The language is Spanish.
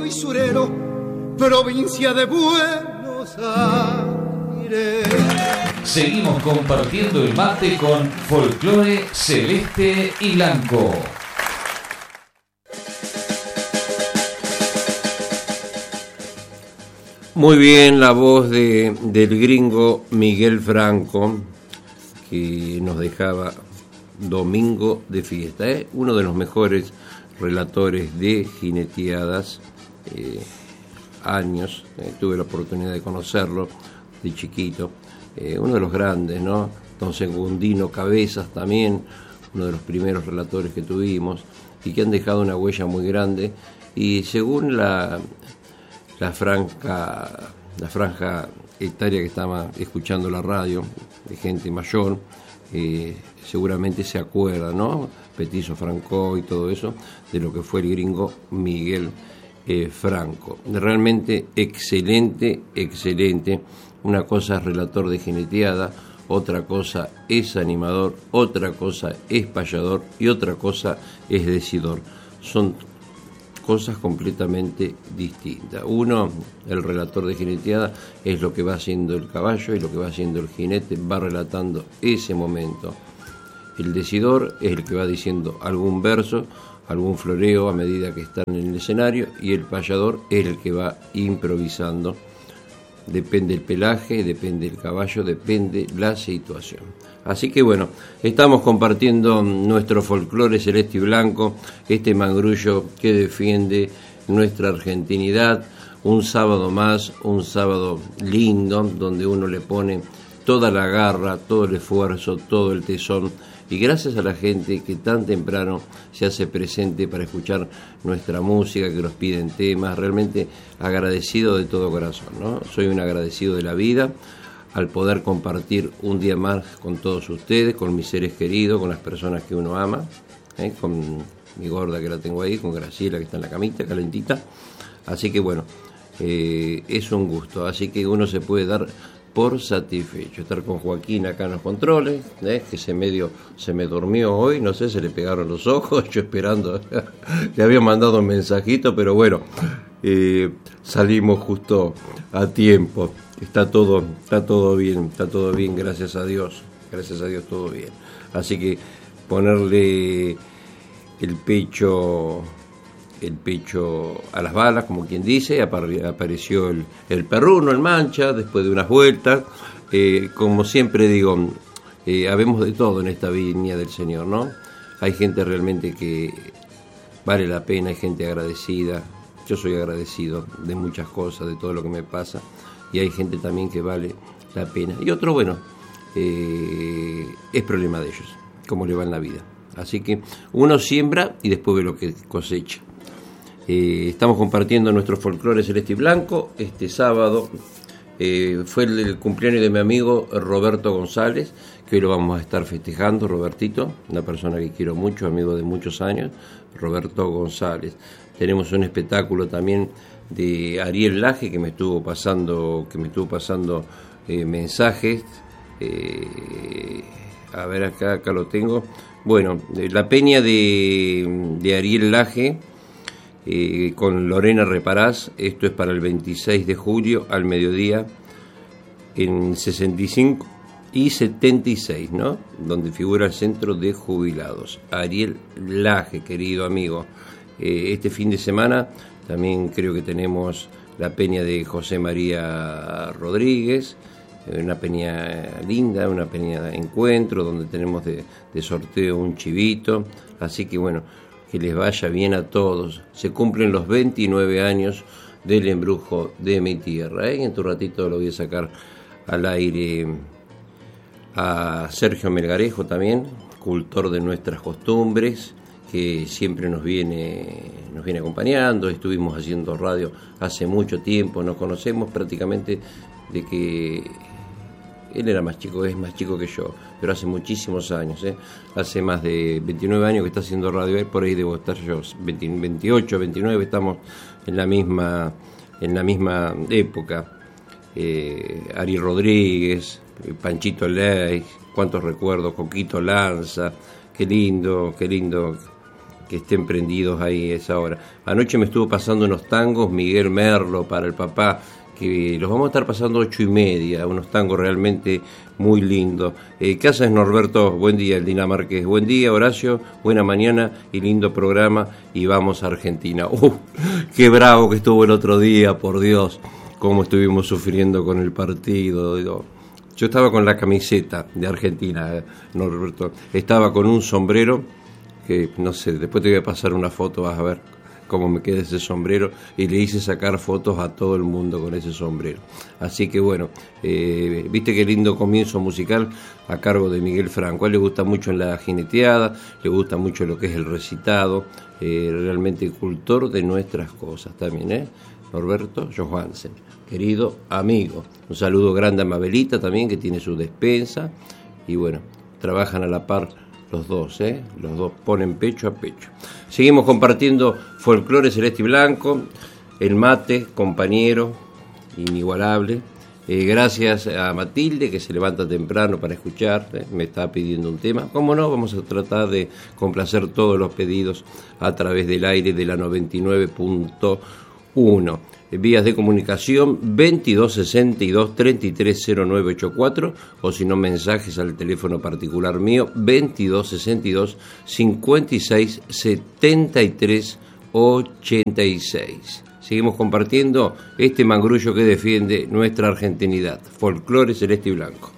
y surero, provincia de Buenos Aires. Seguimos compartiendo el mate con folclore celeste y blanco. Muy bien, la voz del gringo Miguel Franco, que nos dejaba Domingo de Fiesta, uno de los mejores relatores de jineteadas, años, tuve la oportunidad de conocerlo de chiquito, uno de los grandes, ¿no? Don Segundino Cabezas también, uno de los primeros relatores que tuvimos y que han dejado una huella muy grande, y según la franja etaria que estaba escuchando la radio, de gente mayor, seguramente se acuerda, ¿no? Petizo Franco y todo eso, de lo que fue el gringo Miguel Franco. Realmente excelente. Una cosa es relator de jineteada, otra cosa es animador, otra cosa es payador y otra cosa es decidor. Son cosas completamente distintas. Uno, el relator de jineteada, es lo que va haciendo el caballo y lo que va haciendo el jinete, va relatando ese momento. El decidor es el que va diciendo algún verso, algún floreo a medida que están en el escenario, y el payador es el que va improvisando. Depende el pelaje, depende el caballo, depende la situación. Así que bueno, estamos compartiendo nuestro folclore celeste y blanco, este mangrullo que defiende nuestra argentinidad, un sábado más, un sábado lindo, donde uno le pone toda la garra, todo el esfuerzo, todo el tesón, y gracias a la gente que tan temprano se hace presente para escuchar nuestra música, que nos piden temas, realmente agradecido de todo corazón, ¿no? Soy un agradecido de la vida al poder compartir un día más con todos ustedes, con mis seres queridos, con las personas que uno ama, con mi gorda que la tengo ahí, con Graciela que está en la camita, calentita. Así que bueno, es un gusto, así que uno se puede dar por satisfecho. Estar con Joaquín acá en los controles, que se me durmió hoy, no sé, se le pegaron los ojos, yo esperando, le había mandado un mensajito, pero bueno, salimos justo a tiempo. Está todo bien, gracias a Dios todo bien. Así que ponerle el pecho a las balas, como quien dice. Apareció el perruno, el mancha, después de unas vueltas. Como siempre digo, habemos de todo en esta viña del Señor, ¿no? Hay gente realmente que vale la pena, hay gente agradecida. Yo soy agradecido de muchas cosas, de todo lo que me pasa, y hay gente también que vale la pena. Y otro, bueno, es problema de ellos, cómo le va en la vida. Así que uno siembra y después ve lo que cosecha. Estamos compartiendo nuestro folclore celeste y blanco. Este sábado fue el cumpleaños de mi amigo Roberto González, que hoy lo vamos a estar festejando. Robertito, una persona que quiero mucho, amigo de muchos años, Roberto González. Tenemos un espectáculo también de Ariel Laje, que me estuvo pasando mensajes. A ver, acá lo tengo. Bueno, la peña de Ariel Laje, con Lorena Reparás, esto es para el 26 de julio al mediodía, en 65 y 76, ¿no? Donde figura el centro de jubilados. Ariel Laje, querido amigo. Este fin de semana también creo que tenemos la peña de José María Rodríguez, una peña linda, una peña de encuentro, donde tenemos de sorteo un chivito. Así que bueno, que les vaya bien a todos. Se cumplen los 29 años del embrujo de mi tierra. En tu ratito lo voy a sacar al aire a Sergio Melgarejo también, cultor de nuestras costumbres, que siempre nos viene acompañando. Estuvimos haciendo radio hace mucho tiempo, nos conocemos prácticamente de que él era más chico, es más chico que yo, pero hace muchísimos años, hace más de 29 años que está haciendo radio él, por ahí debo estar yo, 28, 29, estamos en la misma época. Ari Rodríguez, Panchito Ley, cuántos recuerdos, Coquito Lanza, qué lindo que estén prendidos ahí a esa hora. Anoche me estuvo pasando unos tangos Miguel Merlo para el papá, que los vamos a estar pasando 8:30, unos tangos realmente muy lindos. ¿Qué haces, Norberto? Buen día, el dinamarqués. Buen día, Horacio, buena mañana y lindo programa, y vamos a Argentina. Qué bravo que estuvo el otro día, por Dios, cómo estuvimos sufriendo con el partido. Yo estaba con la camiseta de Argentina, Norberto, estaba con un sombrero, que no sé, después te voy a pasar una foto, vas a ver cómo me queda ese sombrero, y le hice sacar fotos a todo el mundo con ese sombrero. Así que bueno, viste qué lindo comienzo musical a cargo de Miguel Franco. A él le gusta mucho la jineteada, le gusta mucho lo que es el recitado, realmente cultor de nuestras cosas también, Norberto Johansen, querido amigo. Un saludo grande a Mabelita también, que tiene su despensa, y bueno, trabajan a la par los dos, los dos ponen pecho a pecho. Seguimos compartiendo folclore celeste y blanco, el mate, compañero, inigualable. Gracias a Matilde, que se levanta temprano para escuchar, me está pidiendo un tema. Cómo no, vamos a tratar de complacer todos los pedidos a través del aire de la 99.1. Vías de comunicación 2262-330984, o si no, mensajes al teléfono particular mío 2262-567386. Seguimos compartiendo este mangrullo que defiende nuestra argentinidad, folclore celeste y blanco.